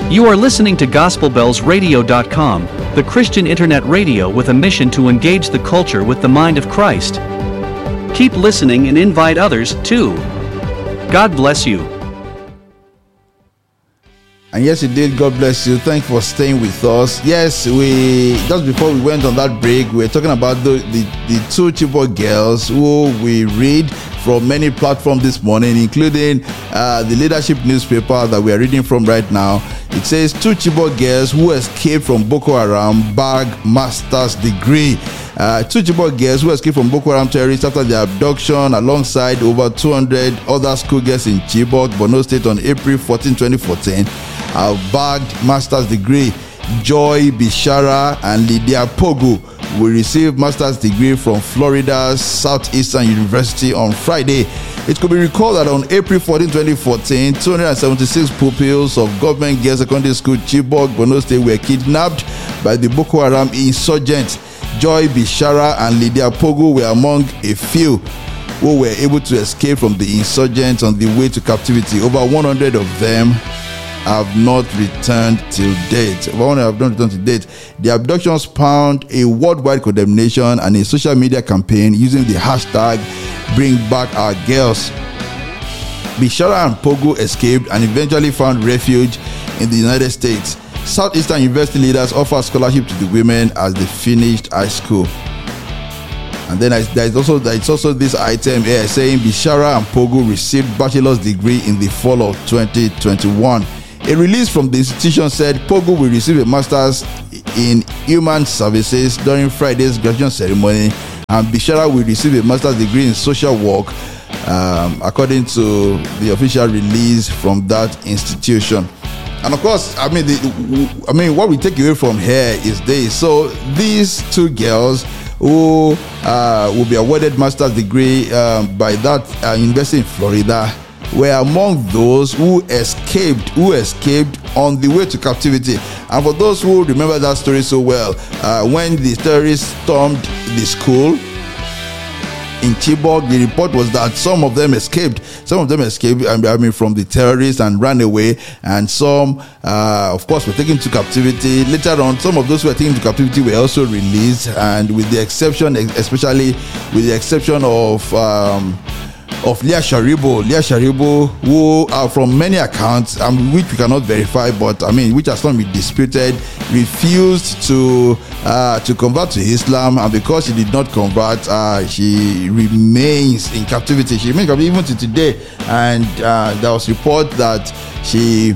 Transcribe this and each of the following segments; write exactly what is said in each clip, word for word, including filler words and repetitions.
You are listening to Gospel Bells Radio dot com, the Christian internet radio with a mission to engage the culture with the mind of Christ. Keep listening and invite others, too. God bless you. And yes, indeed, God bless you. Thank you for staying with us. Yes, we just before we went on that break, we were talking about the, the, the two Chibok girls who we read from many platforms this morning, including uh, the Leadership newspaper that we are reading from right now. It says two Chibok girls who escaped from Boko Haram bag master's degree. Uh, two Chibok girls who escaped from Boko Haram terrorists after their abduction alongside over two hundred other schoolgirls in Chibok, Borno State on April fourteenth, twenty fourteen have bagged master's degree. Joy Bishara and Lydia Pogu will receive master's degree from Florida's Southeastern University on Friday. It could be recalled that on April fourteenth, twenty fourteen, two hundred seventy-six pupils of Government Girls Secondary School Chibok, Borno State were kidnapped by the Boko Haram insurgents. Joy Bishara and Lydia Pogu were among a few who were able to escape from the insurgents on the way to captivity. Over one hundred of them have not returned till date. Over one hundred have not returned to date. The abduction spawned a worldwide condemnation and a social media campaign using the hashtag Bring Back Our Girls. Bishara and Pogu escaped and eventually found refuge in the United States. Southeastern University leaders offer scholarship to the women as they finished high school. And then there is also there is also this item here saying Bishara and Pogu received bachelor's degree in the fall of twenty twenty-one. A release from the institution said Pogu will receive a master's in human services during Friday's graduation ceremony, and Bishara will receive a master's degree in social work, um, according to the official release from that institution. And of course, I mean, the, I mean, what we take away from here is this. So these two girls who uh, will be awarded master's degree um, by that uh, university in Florida were among those who escaped, who escaped on the way to captivity. And for those who remember that story so well, uh, when the terrorists stormed the school in Chibok, the report was that some of them escaped. Some of them escaped, I mean, from the terrorists and ran away, and some, uh, of course, were taken to captivity. Later on, some of those who were taken to captivity were also released, and with the exception, especially with the exception of um, of Leah Sharibu, Leah Sharibu, who are from many accounts, um, which we cannot verify, but I mean, which has not been disputed, refused to uh, to convert to Islam, and because she did not convert, uh, she remains in captivity. She remains captivity even to today, and uh, there was report that she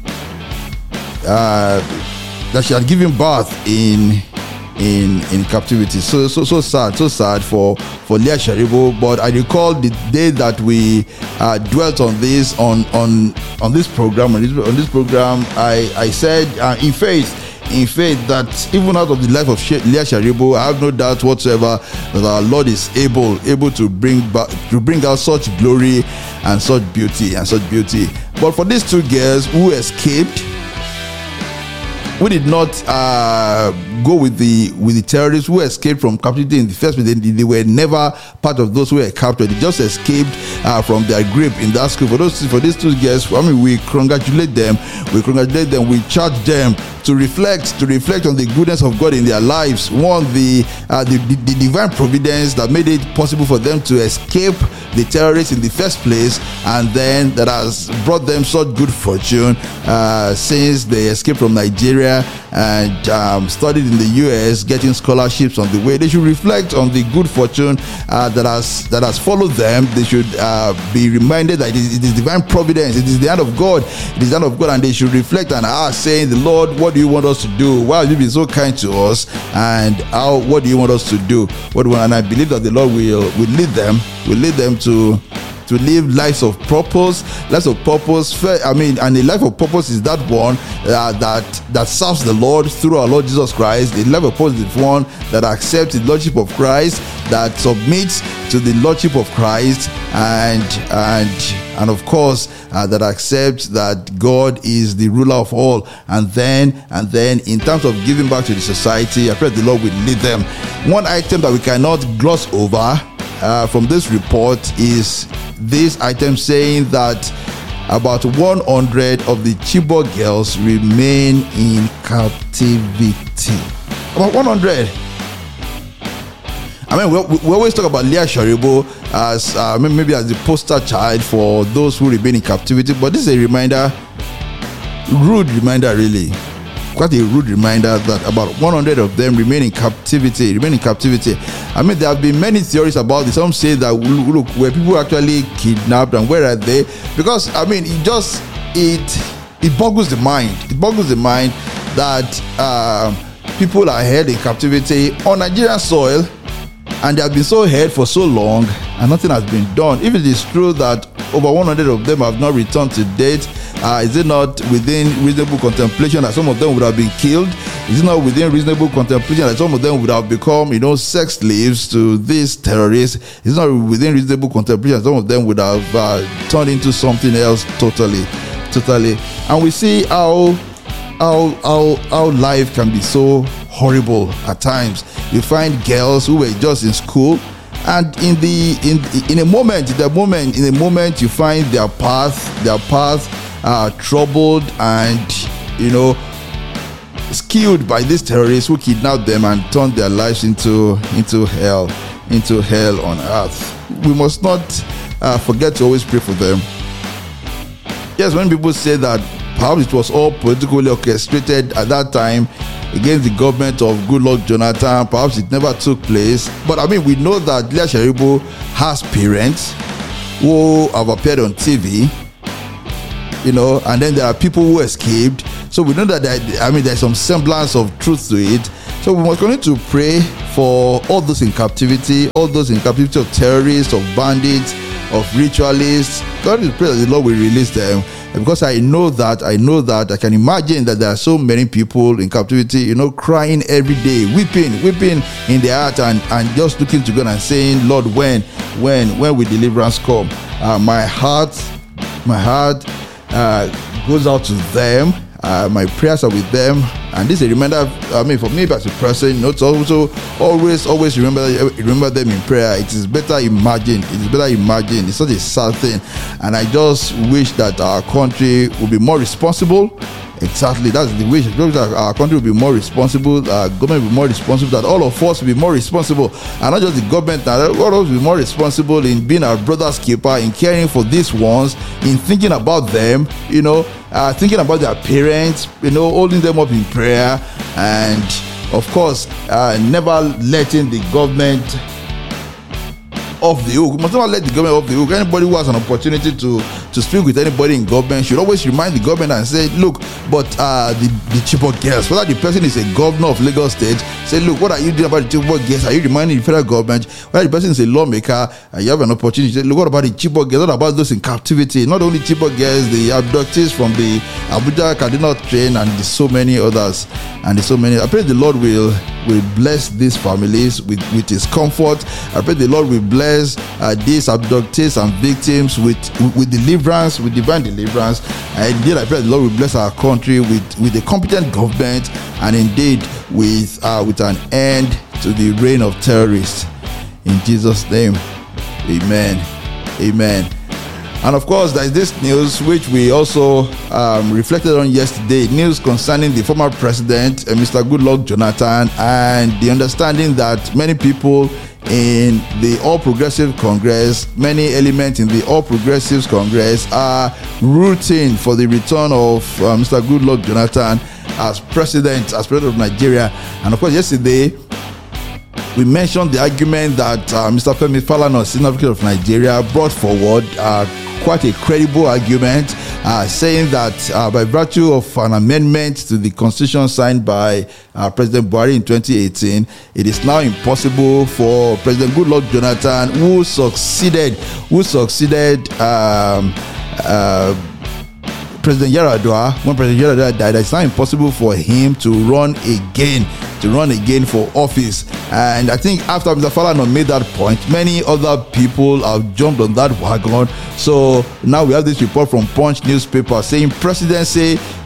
uh, that she had given birth in. in in captivity. So so so sad, so sad for for Leah Sharibu. But I recall the day that we uh, dwelt on this on on on this program on this, on this program I I said uh, in faith in faith that even out of the life of Leah Sharibu, I have no doubt whatsoever that our Lord is able able to bring back to bring out such glory and such beauty and such beauty. But for these two girls who escaped, we did not uh, go with the with the terrorists who escaped from captivity in the first place. They, they were never part of those who were captured. They just escaped uh, from their grip in that school. For those for these two girls, I mean, we congratulate them. We congratulate them. We charge them to reflect to reflect on the goodness of God in their lives. One, the, uh, the, the the divine providence that made it possible for them to escape the terrorists in the first place, and then that has brought them such good fortune uh, since they escaped from Nigeria and um, studied in the U S, getting scholarships on the way. They should reflect on the good fortune uh, that has that has followed them. They should uh, be reminded that it is, it is divine providence. It is the hand of God. It is the hand of God, and they should reflect and ask, saying, "The Lord, what do you want us to do? Why have you been so kind to us? And how? What do you want us to do? What?" And I believe that the Lord will will lead them. Will lead them to. to live lives of purpose, lives of purpose. I mean, and a life of purpose is that one uh, that that serves the Lord through our Lord Jesus Christ. The life of purpose is one that accepts the Lordship of Christ, that submits to the Lordship of Christ, and and and of course uh, that accepts that God is the ruler of all. And then and then in terms of giving back to the society, I pray the Lord will lead them. One item that we cannot gloss over Uh, from this report is this item saying that about one hundred of the Chibok girls remain in captivity. About one hundred. I mean, we, we always talk about Leah Sharibu as uh, maybe as the poster child for those who remain in captivity, but this is a reminder, rude reminder really, quite a rude reminder that about one hundred of them remain in captivity, remain in captivity. I mean, there have been many theories about this. Some say that, look, were people actually kidnapped and where are they? Because, I mean, it just, it, it boggles the mind. It boggles the mind that uh, people are held in captivity on Nigerian soil, and they have been so held for so long and nothing has been done. If it is true that over one hundred of them have not returned to date, uh, is it not within reasonable contemplation that some of them would have been killed? Is it not within reasonable contemplation that some of them would have become, you know, sex slaves to these terrorists? Is it not within reasonable contemplation that some of them would have uh, turned into something else totally, totally? And we see how how how how life can be so horrible at times. You find girls who were just in school, and in the in in a moment, in the moment, in a moment, you find their path, their path, uh, troubled and you know skewed by these terrorists who kidnapped them and turned their lives into into hell, into hell on earth. We must not uh, forget to always pray for them. Yes, when people say that perhaps it was all politically orchestrated at that time against the government of Goodluck Jonathan, perhaps it never took place. But I mean, we know that Leah Sharibu has parents who have appeared on T V, you know, and then there are people who escaped. So we know that there, I mean, there's some semblance of truth to it. So we must continue to pray for all those in captivity, all those in captivity of terrorists, of bandits, of ritualists. God is pray that the Lord will release them. Because I know that, I know that, I can imagine that there are so many people in captivity, you know, crying every day, weeping, weeping in their heart and, and just looking to God and saying, Lord, when, when, when will deliverance come? Uh, my heart, my heart uh, goes out to them. Uh, my prayers are with them, and this is a reminder. I mean, for me as a person, you know, to also always, always remember, remember them in prayer. It is better imagined. It is better imagined. It's such a sad thing, and I just wish that our country would be more responsible. Exactly, that's the wish. That our country will be more responsible. Our government will be more responsible. That all of us will be more responsible, and not just the government. That all of us will be more responsible in being our brother's keeper, in caring for these ones, in thinking about them. You know, uh, thinking about their parents. You know, holding them up in prayer, and of course, uh, never letting the government off the hook. We must not let the government off the hook. Anybody who has an opportunity to to speak with anybody in government should always remind the government and say, look, but uh, the, the Chibok girls, whether the person is a governor of Lagos State, say, look, what are you doing about the Chibok girls? Are you reminding the federal government? Whether the person is a lawmaker, uh, you have an opportunity to say, look, what about the Chibok girls? What about those in captivity? Not only Chibok girls, the abductees from the Abuja Cardinal train, and there's so many others. And there's so many. I pray the Lord will will bless these families with, with his comfort. I pray the Lord will bless uh, these abductees and victims with, with, with deliverance, with divine deliverance. And indeed, I pray the Lord will bless our country with, with a competent government, and indeed with uh, with an end to the reign of terrorists. In Jesus' name, amen. Amen. And of course, there is this news which we also um, reflected on yesterday, news concerning the former president, uh, Mister Goodluck Jonathan, and the understanding that many people in the All Progressive Congress, many elements in the All Progressives Congress are rooting for the return of uh, Mister Goodluck Jonathan as president, as president of Nigeria. And of course, yesterday, we mentioned the argument that uh, Mister Femi Falana, Senior Advocate of Nigeria, brought forward, uh, quite a credible argument, uh, saying that uh, by virtue of an amendment to the constitution signed by uh, President Buhari in twenty eighteen, it is now impossible for President Goodluck Jonathan, who succeeded, who succeeded um, uh, President Yar'Adua, when President Yar'Adua died, it's now impossible for him to run again, to run again for office. And I think after Mister Falana made that point, many other people have jumped on that wagon. So now we have this report from Punch newspaper saying presidency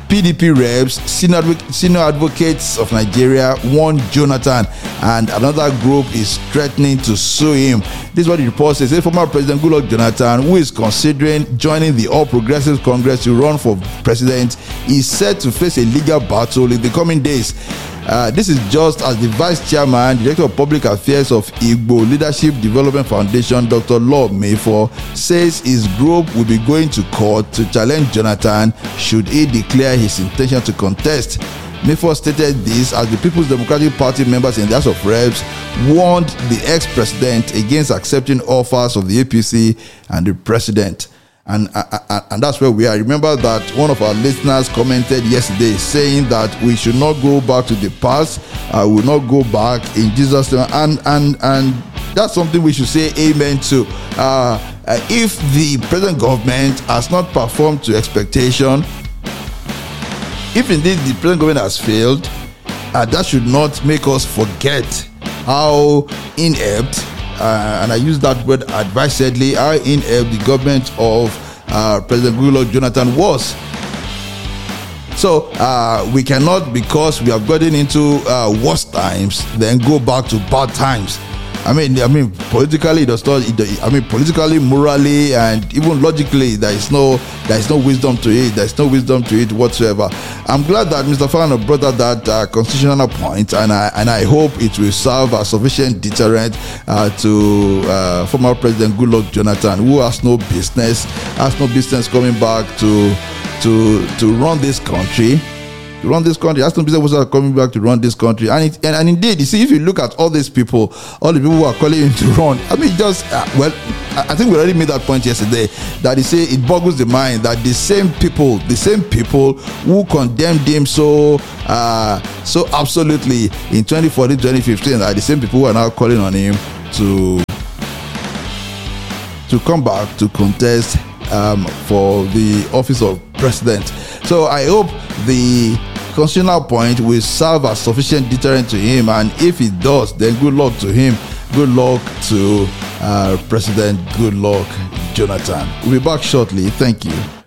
P D P reps, senior, senior advocates of Nigeria warned Jonathan, and another group is threatening to sue him. This is what the report says. Former President Goodluck Jonathan, who is considering joining the All Progressives Congress to run for president, is set to face a legal battle in the coming days. Uh, this is just as the Vice Chairman, Director of Public Affairs of Igbo Leadership Development Foundation, Doctor Law Mayfor, says his group will be going to court to challenge Jonathan should he declare his intention to contest. Mayfor stated this as the People's Democratic Party members in the House of Reps warned the ex-president against accepting offers of the A P C and the president. And, uh, and that's where we are. Remember that one of our listeners commented yesterday saying that we should not go back to the past. Uh, we will not go back in Jesus' name. And, and, and that's something we should say amen to. Uh, uh, if the present government has not performed to expectation, if indeed the present government has failed, uh, that should not make us forget how inept, Uh, and I use that word advisedly, how inept the government of uh, President Goodluck Jonathan was. So uh, we cannot, because we have gotten into uh, worse times, then go back to bad times. I mean, I mean, politically, it does not. It, I mean, politically, morally, and even logically, there is no, there is no wisdom to it. There is no wisdom to it whatsoever. I'm glad that Mister Falana brought out that uh, constitutional point, and I and I hope it will serve as sufficient deterrent uh, to uh, former President Goodluck Jonathan, who has no business, has no business coming back to to to run this country. To run this country, Aston Business was coming back to run this country, and, it, and and indeed, you see, if you look at all these people, all the people who are calling him to run, I mean, just uh, well, I think we already made that point yesterday. That they say it boggles the mind that the same people, the same people who condemned him so uh, so absolutely in twenty fourteen, twenty fifteen, are the same people who are now calling on him to to come back to contest um, for the office of president. So I hope the constitutional point will serve as sufficient deterrent to him, and if it does, then good luck to him. Good luck to uh, President Goodluck Jonathan. We'll be back shortly. Thank you.